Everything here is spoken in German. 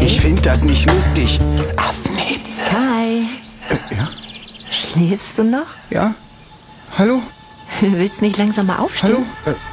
Ich find das nicht lustig. Affenhitze. Kai, Ja? schläfst du noch? Ja? Hallo? Willst nicht langsam mal aufstehen? Hallo?